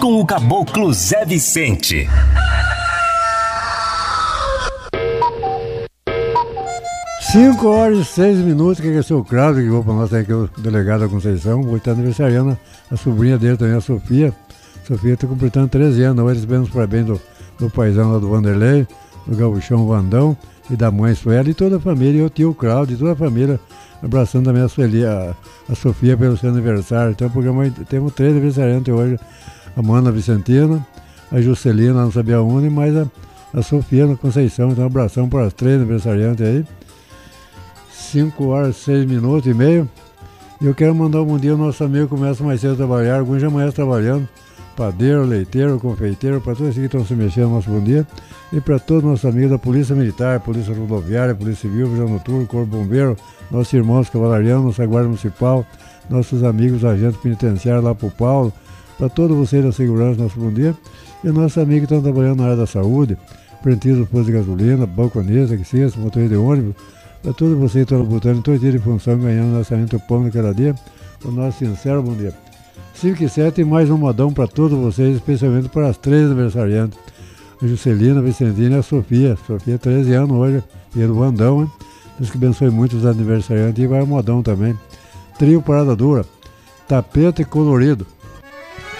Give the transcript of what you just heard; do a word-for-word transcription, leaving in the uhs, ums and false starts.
com o Caboclo Zé Vicente. cinco horas e seis minutos, que é o seu Cláudio, que vou para nós aqui, o delegado da Conceição. Hoje está aniversariando a sobrinha dele também, a Sofia. A Sofia está completando treze anos. Hoje recebemos os parabéns do, do paizão lá do Vanderlei, do Gaúchão Vandão e da mãe Sueli e toda a família, e o tio Cláudio e toda a família, abraçando também a, Sueli, a, a Sofia pelo seu aniversário. Então, o programa, temos três aniversariantes hoje: a Mana Vicentina, a Juscelina, não sabia onde, mas a, a Sofia na Conceição. Então, um abração para as três aniversariantes aí. cinco horas, seis minutos e meio. E eu quero mandar um bom dia ao nosso amigo que começa mais cedo a trabalhar. Alguns já amanhã trabalhando. Padeiro, leiteiro, confeiteiro, para todos que estão se mexendo no nosso bom dia. E para todos os nossos amigos da Polícia Militar, Polícia Rodoviária, Polícia Civil, Vigilância Noturna, Corpo Bombeiro, nossos irmãos cavalarianos, nossa Guarda Municipal, nossos amigos agentes penitenciários lá para o Paulo, para todos vocês da segurança, nosso bom dia. E nossos amigos que estão trabalhando na área da saúde, aprendiz do posto de gasolina, balconista, taxista, motorista de ônibus, para todos vocês que estão lutando em todo dia de função, ganhando lançamento do pão de cada dia, o nosso sincero bom dia. cinco e sete e mais um modão para todos vocês, especialmente para as três aniversariantes, a Juscelina, a Vicentina e a Sofia. Sofia, treze anos hoje, e do Vandão, hein? Deus que abençoe muito os aniversariantes, e vai o modão também. Trio Parada Dura, Tapete Colorido.